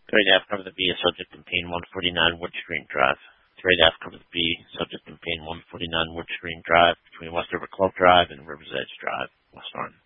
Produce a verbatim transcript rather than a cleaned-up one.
Three and a half cover the B is subject in Payne one forty-nine Wood Stream Drive. Three and a half cover the B, subject in Payne one forty-nine Wood Stream Drive between West River Club Drive and River's Edge Drive, West Orange.